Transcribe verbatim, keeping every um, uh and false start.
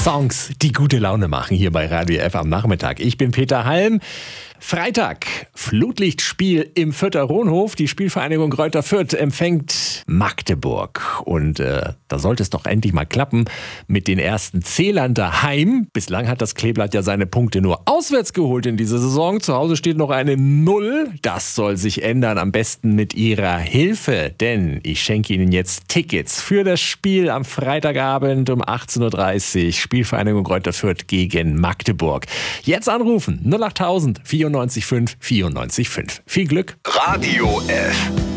Songs, die gute Laune machen hier bei Radio F am Nachmittag. Ich bin Peter Halm. Freitag, Flutlichtspiel im Fürther Ronhof. Die Spielvereinigung Greuther Fürth empfängt Magdeburg. Und äh, da sollte es doch endlich mal klappen mit den ersten Zählern daheim. Bislang hat das Kleeblatt ja seine Punkte nur auswärts geholt in dieser Saison. Zu Hause steht noch eine Null. Das soll sich ändern, am besten mit Ihrer Hilfe. Denn ich schenke Ihnen jetzt Tickets für das Spiel am Freitagabend um achtzehn Uhr dreißig. Spielvereinigung Greuther Fürth gegen Magdeburg. Jetzt anrufen null achttausend vierundneunzig fünf vierundneunzig fünf. Viel Glück. Radio F.